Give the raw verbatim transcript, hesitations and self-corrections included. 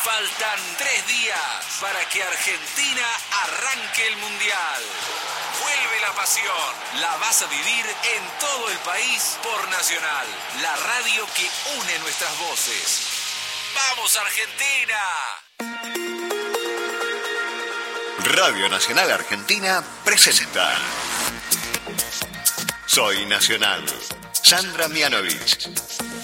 Faltan tres días para que Argentina arranque el Mundial. Vuelve la pasión. La vas a vivir en todo el país por Nacional, la radio que une nuestras voces. ¡Vamos, Argentina! Radio Nacional Argentina presenta Soy Nacional. Sandra Mianovich.